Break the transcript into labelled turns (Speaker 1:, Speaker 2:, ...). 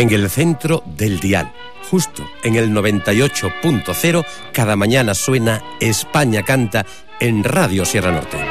Speaker 1: en el centro del dial, justo en el 98.0, cada mañana suena España Canta en Radio Sierra Norte.